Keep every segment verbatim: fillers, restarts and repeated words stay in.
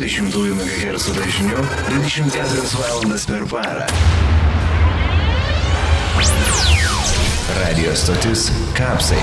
dvidešimt megahercų dažniu dvidešimt keturias valandas per parą. Radio stotis Kapsai.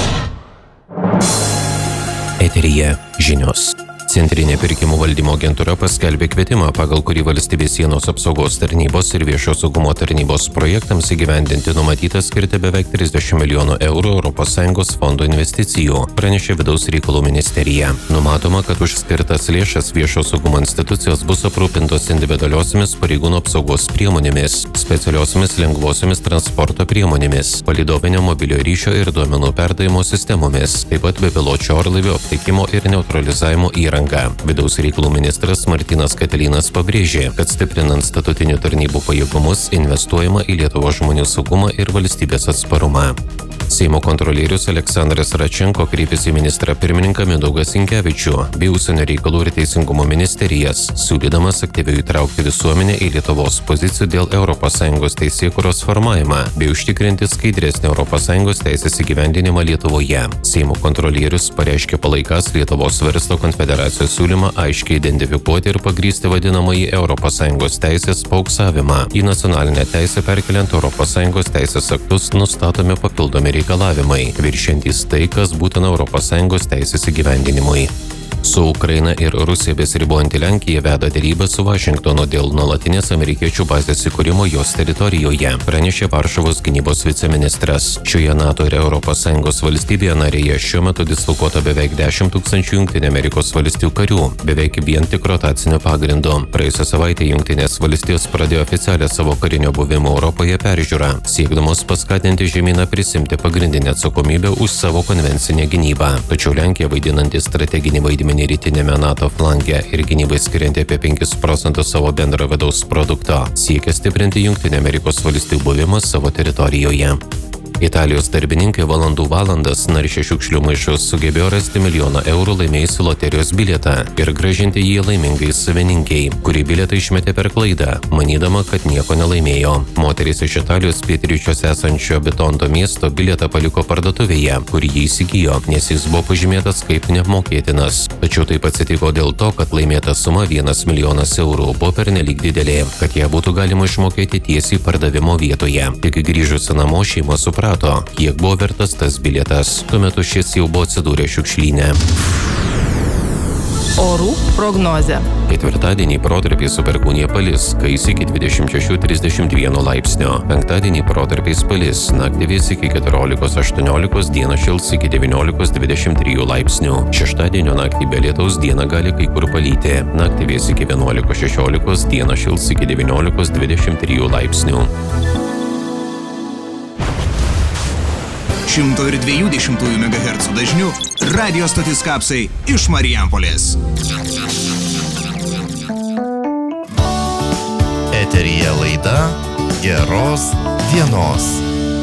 Eteryje žinios. Centrinė pirkimų valdymo agentūra paskelbė kvietimą, pagal kurį valstybės sienos apsaugos tarnybos ir viešo saugumo tarnybos projektams įgyvendinti numatyta skirti beveik trisdešimt milijonų eurų Europos Sąjungos fondo investicijų, pranešė Vidaus reikalų ministerija. Numatoma, kad už skirtas lėšas viešo saugumo institucijos bus aprūpintos individualiosiomis pareigūnų apsaugos priemonėmis, specialiosiomis lengvosiomis transporto priemonėmis, palydovinio mobiliojo ryšio ir duomenų perdavimo sistemomis, taip pat bepiločio orlaivio aptikimo ir neutralizavimo įrangą. Vidaus reikalų ministras Martynas Katilinas pabrėžė, kad stiprinant statutinių tarnybų pajėgumus investuojama į Lietuvos žmonių saugumą ir valstybės atsparumą. Seimo kontrolierius Aleksandras Račenko kreipėsi į ministrą pirmininką Mindaugą Sinkevičių bei Užsienio reikalų ir teisingumo ministerijas, siūlydamas aktyviai įtraukti visuomenę į Lietuvos pozicijų dėl Europos Sąjungos teisėkūros formavimą bei užtikrinti skaidresnį Europos Sąjungos teisės įgyvendinimą Lietuvoje. Seimo kontrolierius pareiškė palaikąs Lietuvos verslo konfederacijos siūlymą aiškiai identifikuoti ir pagrįsti vadinamąjį Europos Sąjungos teisės pauksavimą. Į nacionalinę teisę perkeliant Europos Sąjungos teisės aktus nustatomi papildomi reikalavimai, viršiantys tai, kas būtina Europos Sąjungos teisės įgyvendinimui. Su Ukraina ir Rusija besiribojanti Lenkija veda derybas su Vašingtonu dėl nuolatinės amerikiečių bazės įkūrimo jos teritorijoje, pranešė Varšuvos gynybos viceministras. Šioje NATO ir Europos Sąjungos valstybėje narėje šiuo metu dislokuota beveik dešimt tūkstančių Jungtinių Amerikos valstijų karių, beveik vien tik rotaciniu pagrindu. Praėjusią savaitę Jungtinės valstijos pradėjo oficialią savo karinio buvimo Europoje peržiūrą, siekdamos paskatinti žemyną prisimti pagrindinę atsakomybę už savo konvencinę gynybą. Tačiau Lenkija, vaidinanti strateginį vaidmenį rytinėme NATO flange ir gynybai skirianti apie penkis procentus savo bendro vidaus produkto, siekia stiprinti Jungtinių Amerikos valstijų buvimą savo teritorijoje. Italijos darbininkai valandų valandas naršė šiukšlių maišus sugebėjo rasti milijoną eurų laimėjusi loterijos bilietą ir grąžinti jį laimingai savininkiai, kuri bilietą išmetė per klaidą, manydama, kad nieko nelaimėjo. Moteris iš Italijos pietryčiuose esančio Bitonto miesto bilietą paliko parduotuvėje, kur jį įsigijo, nes jis buvo pažymėtas kaip neapmokėtinas. Tačiau taip atsitiko dėl to, kad laimėta suma vienas milijonas eurų buvo pernelyg didelė, kad ją būtų galima išmokėti tiesiai pardavimo vietoje. Tik grįžusi namo šeima suprato, kiek buvo vertas tas bilietas. Tuo metu šis jau buvo atsidūrė šiukšlyne. Orų prognozė. Ketvirtadienį protarpiais su perkūnija palis, kais iki dvidešimt šešių trisdešimt vieno laipsnio. Penktadienį protarpiais palis, naktį vės iki keturiolikos aštuoniolikos, dieną šils iki devyniolikos dvidešimt trijų laipsnių. Šeštadienio naktį be lietaus dieną gali kai kur palyti. Naktį vės iki vienuolikos šešiolikos, dieną šils iki devyniolikos dvidešimt trijų laipsnių. šimto dvidešimt megahercų dažniu radio stotis Kapsai iš Marijampolės. Eteryje laida Geros dienos.